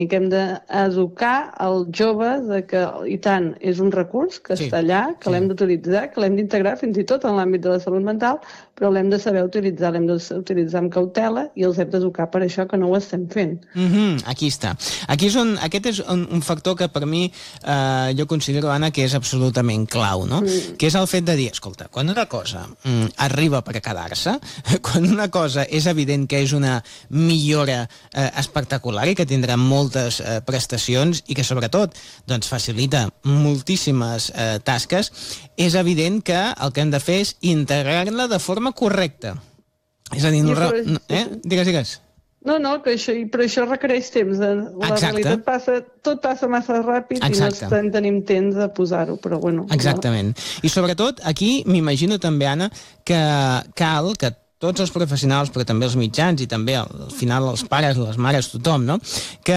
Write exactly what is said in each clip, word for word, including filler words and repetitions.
que hem d'educar el jove de que, i tant, és un recurs que Sí, està allà, que sí. l'hem d'utilitzar, que l'hem d'integrar fins i tot en l'àmbit de la salut mental, però l'hem de saber utilitzar, l'hem d'utilitzar amb cautela i els hem d'educar per això, que no ho estem fent. Mm-hmm, aquí està. Aquí és on, aquest és un, un factor que per mi eh, jo considero, Anna, que és absolutament clau, no? Mm. Que és el fet de dir, escolta, quan una cosa mm, arriba per quedar-se, quan una cosa és evident que és una millora eh, espectacular i que tindrà moltes eh, prestacions i que sobretot doncs, facilita moltíssimes eh, tasques, és evident que el que hem de fer és integrar-la de forma correcta. És a dir, no, però, no, eh? digues, digues. No, no, que això, però això requereix temps. La Exacte. realitat passa, tot passa massa ràpid. Exacte. I no tenim temps de posar-ho, però bueno. Exactament. No? I sobretot aquí m'imagino també, Anna, que cal que tots els professionals, però també els mitjans i també al final els pares, les mares, tothom, no? Que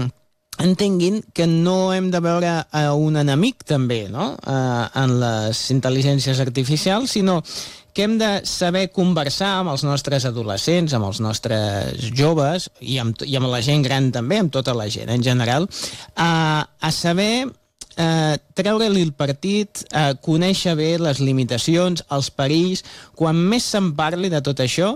entenguin que no hem de veure a un enemic també, no? Eh, en les intel·ligències artificials, sinó que hem de saber conversar amb els nostres adolescents, amb els nostres joves i amb, i amb la gent gran també, amb tota la gent en general, a, a saber eh, treure-li el partit, eh, conèixer bé les limitacions, els perills. Quan més se'n parli de tot això,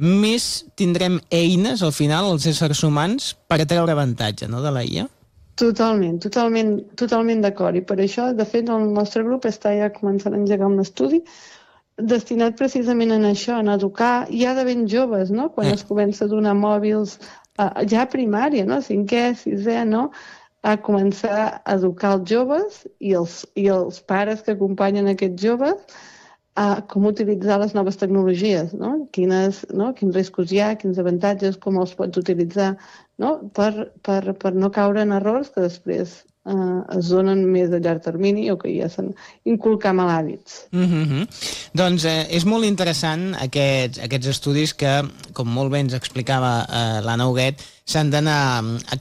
més tindrem eines, al final, els éssers humans, per treure avantatge, no?, de la I A. Totalment, totalment, totalment d'acord. I per això, de fet, el nostre grup està ja començant a engegar un estudi destinat precisament en això, en educar ja de ben joves, no?, quan eh. es comença a donar mòbils, eh, ja a primària, no?, cinquè, sisè, no?, a començar a educar els joves i els, i els pares que acompanyen aquests joves a com utilitzar les noves tecnologies, no?, quines, no?, quins riscos hi ha, quins avantatges, com els pots utilitzar, no?, per, per, per no caure en errors que després Uh, es donen més a llarg termini o que ja s'han inculcar mal hàbits. Mm-hmm. Doncs eh, és molt interessant aquests, aquests estudis que, com molt bé ens explicava eh, l'Anna Huguet, s'han d'anar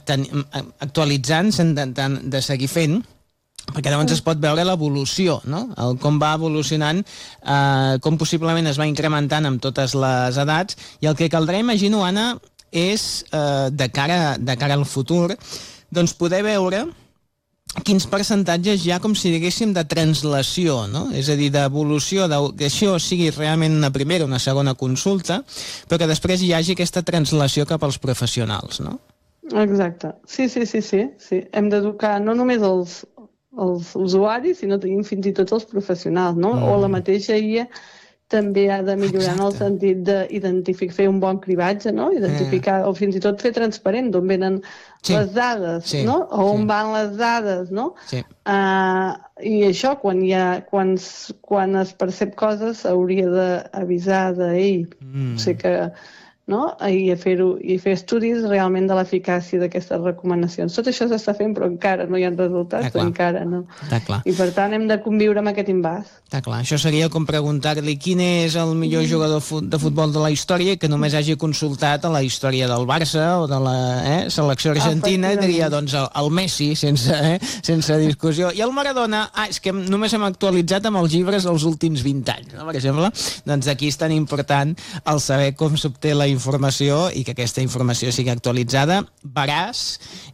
actualitzant, s'han de, de, de seguir fent, perquè llavors es pot veure l'evolució, no? El com va evolucionant, eh, com possiblement es va incrementant amb totes les edats, i el que caldrà, imagino, Anna, és, eh, de cara, de cara al futur, doncs poder veure quins percentatges hi ha, com si diguéssim, de translació, no? És a dir, d'evolució, de, que això sigui realment una primera o una segona consulta, però que després hi hagi aquesta translació cap als professionals, no? Exacte. Sí, sí, sí, sí. sí. Hem d'educar no només els, els usuaris, sinó fins i tot els professionals, no? Mm. O la mateixa I A també ha de millorar. Exacte. En el sentit d'identificar, fer un bon cribatge, no? Identificar, eh. o fins i tot fer transparent d'on venen sí. les dades, sí. no? O on sí. van les dades, no? Sí. Uh, I això, quan, hi ha, quan, quan es percep coses, s'hauria d'avisar d'ell. Mm. O sigui que, no? I a fer-ho, i fer estudis realment de l'eficàcia d'aquestes recomanacions. Tot això s'està fent, però encara no hi ha resultats, però encara no. I per tant hem de conviure amb aquest imbàs. Està clar. Això seria com preguntar-li quin és el millor mm. jugador de futbol de la història que només hagi consultat a la història del Barça o de la eh, selecció argentina, i diria, doncs, el, el Messi, sense, eh, sense discussió. I el Maradona, ah, és que només hem actualitzat amb els llibres els últims vint anys, no, per exemple? Doncs aquí és tan important el saber com s'obté la informació i que aquesta informació sigui actualitzada, veraç,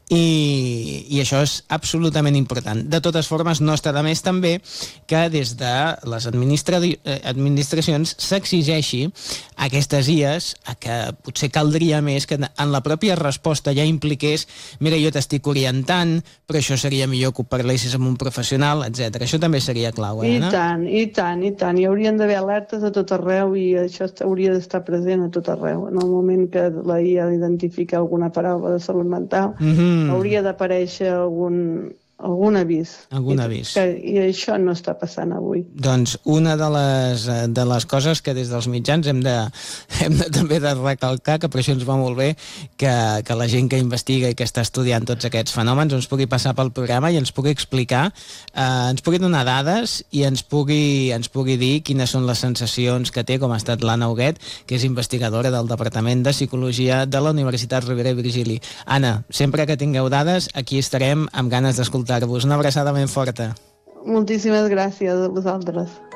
i, i això és absolutament important. De totes formes, no està de més també que des de les administra administracions s'exigeixi a aquestes I As a que potser caldria més que en la pròpia resposta ja impliqués, mira, jo t'estic orientant, però això seria millor que ho parlessis amb un professional, etcètera. Això també seria clau, eh, Anna? I tant, i tant, i tant. Hi haurien d'haver alertes a tot arreu i això hauria d'estar present a tot arreu. En el moment que la I A identifica alguna paraula de salut mental, mm-hmm. hauria d'aparèixer algun, algun avís. Algun I, avís. Que, I això no està passant avui. Doncs una de les, de les coses que des dels mitjans hem de, hem de també de recalcar, que per això ens va molt bé que, que la gent que investiga i que està estudiant tots aquests fenòmens ens pugui passar pel programa i ens pugui explicar, eh, ens pugui donar dades i ens pugui, ens pugui dir quines són les sensacions que té, com ha estat l'Anna Huguet, que és investigadora del Departament de Psicologia de la Universitat Rovira i Virgili. Anna, sempre que tingueu dades, aquí estarem amb ganes d'escoltar-vos. Una abraçada ben forta. Moltíssimes gràcies a vosaltres.